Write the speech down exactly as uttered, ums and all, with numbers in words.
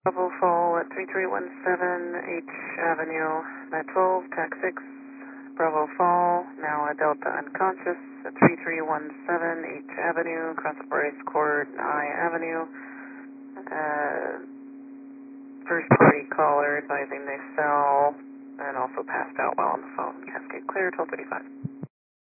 Bravo Fall at three three one seven H Avenue, Med twelve, Tac six, Bravo Fall, now a Delta unconscious at three three one seven H Avenue, across the Bryce Court, I Avenue. Uh, first party caller advising they fell and also passed out while on the phone. Cascade clear, twelve thirty-five.